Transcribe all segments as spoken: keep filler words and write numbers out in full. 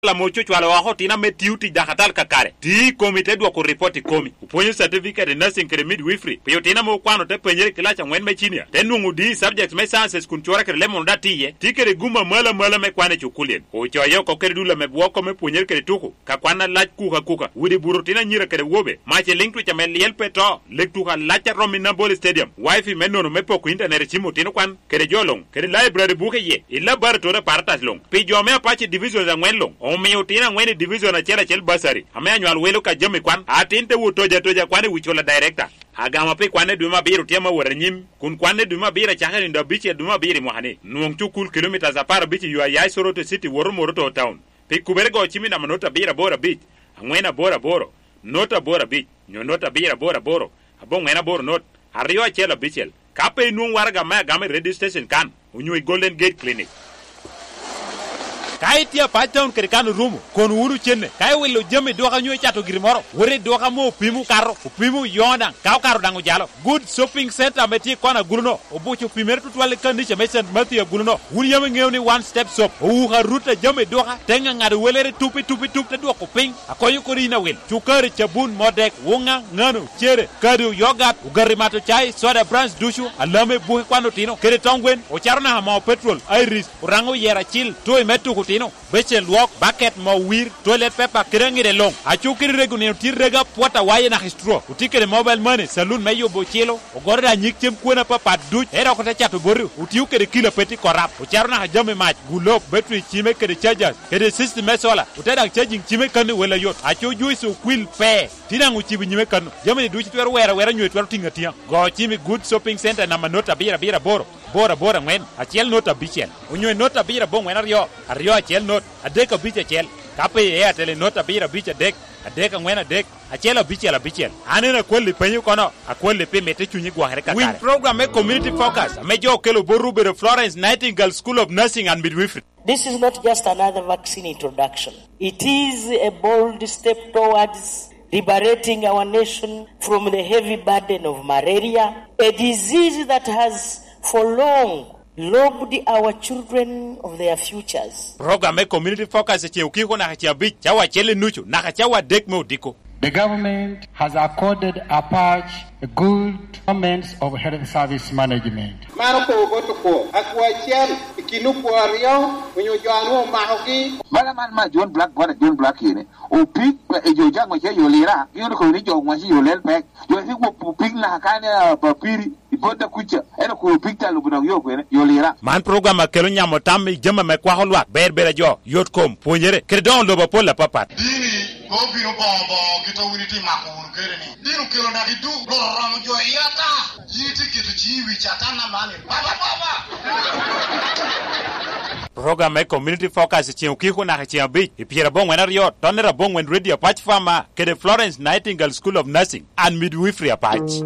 la mocho chwala wa hotina metiuti jakatal kakare ti komite dwa ko report komi uponyo certificate nursing kre midwifery piyo tina mo kwano te penjere kilacha ngwen mechinia tenungu di subjects me sciences kun chora kre lemon datiye ti kre guma mala mala me kwane chukulien o choyo ko kre dula me bwoko me ponyer kre tuku ka kwana lach kuka kuka wudi burutina nyira kre wobe mache link tu chame liel peto lek tuka lacha romina bol stadium wifi menono me poko internet chimo tino kwan kre jolong kre library buke ye illa bar to partas long pi jome apache division za ngwen long omiyo tina ngweni division achela chel basari ame anywal welo ka jami kwan atinte wutoja toja kwane wichola director agama pe kwane duma biru tiama waranyim kun kwane duma bira chahani ndo bichi duma biri mohane nuong chukul kilometers apara bichi yu ayai soroto city woru moroto town pe kuberego chimi na manota bira bora bich angwena bora boro nota bora bich nyonota bira bora boro abong ngena boro not ariyo achela bichel kape nuong warga ma game radio station kan unyui Golden Gate Clinic kai tia pa town kere kanu rumu kon wuru chenne kai welo jeme do ka nyoy chato girmoro wore do ka mo pimu karo pimu yonda kaw karo dangu jalo good shopping center meti kona guluno obucho pimer tutwale kandi che mesen matia guluno wuri yame ngewni one step shop o ha ruta jeme do ka tenga ngade welere tupi tupi tupi do ko ping akoy ko rina wel chukare chabun modek wonga ngano chere kadu yogat ugari mato chai soda branch dushu alame bu kwano tino kere tongwen o charna ma petrol iris urango yera chill toy metu tino beche luok bucket mo wir toilet paper kirangire long achukiri regune tirrega pota waye na histro utikere mobile money saloon meyo bochelo ogorda nyikchem kuona papa duch era ko ta chato boru utiukere kilo peti korap ucharna jame match gulop battery chime kere chargers kere system mesola utada charging chime kan wela yot achu juice quill pe tinangu chibi nyime kan jame duch twer wera wera nywe twer tingatia go chime good shopping center na manota bira bira boro bora bora ngwen achiel nota bichel unywe nota bira bo ngwen aryo aryo achiel not adeka biche chel kape e atele nota bira biche dek adeka ngwen adek achiel bichel bichel anena kweli penyu kono akweli pe mete chunyi gwangere kakare win program e community focus amejo kelo borubere Florence Nightingale School of Nursing and Midwifery. This is not just another vaccine introduction. It is a bold step towards liberating our nation from the heavy burden of malaria, a disease that has for long robbed our children of their futures. Program e community focus che ukiko na cha bich chawa chele nuchu na chawa dek me udiko. The government has accorded A P A C a good performance of health service management. Maroko gotuko akwachian ikinuko ario wenyo janu mahoki bala man ma John Black bora John Black yene o pik e jo jango che yo lira yo ko ni jo ngwashi yo lel pek yo fi ko pik na kana papiri ibonda kucha eno ko pik ta lu budak yo ko yo lira man program akelo nyamo tam jema me kwa holwa berbere jo yotkom ponyere kredon lo pola papat ko biro bombo kito winiti makuru kereni dinu kilo na kidu ram jo yata yiti kitu chiwi chatana mani baba baba program e community focus che ukiko na cha bich ipiera bongwen aryo tonera bongwen radio patch farmer kede Florence Nightingale School of Nursing and Midwifery patch.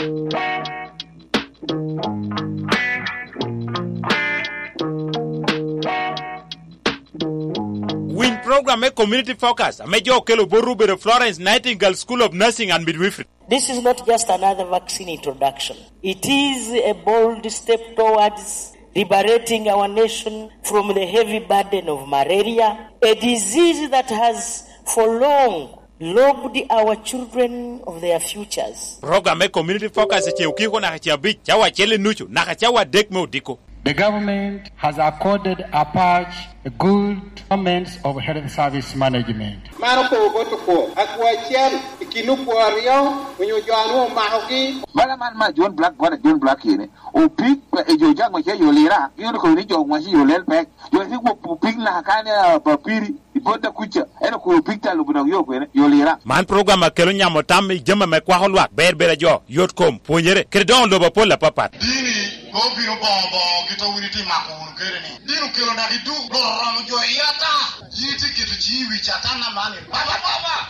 Win program e community focus amejo kelo borubere Florence Nightingale School of Nursing and Midwifery. This is not just another vaccine introduction. It is a bold step towards liberating our nation from the heavy burden of malaria, a disease that has for long robbed our children of their futures. Program e community focus che ukiko na cha bich chawa chele nuchu na chawa dek me udiko. The government has accorded A P A C a good performance of health service management. Maroko gotuko akwachian ikinuko ario wenyo janu mahoki bala man ma John Black bora John Black yene o pik e jo jango che yo lira yo ko ni jo ngwashi yo lel pek yo fi ko pik na kana papiri ibonda kucha eno ko pik ta lu budak yo ko yo lira man program akelo nyamo tam jema me kwa holwa berbere jo yotkom ponyere kredon lo pola papat ko biro bombo kito winiti makuru kereni dinu kilo na kidu ram jo yata yiti kitu chiwi chatana mani baba baba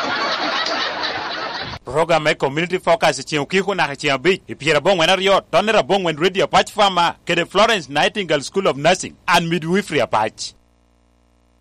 program e community focus che ukiko na cha bich ipiera bongwen aryo tonera bongwen radio patch farmer kede Florence Nightingale School of Nursing and Midwifery patch.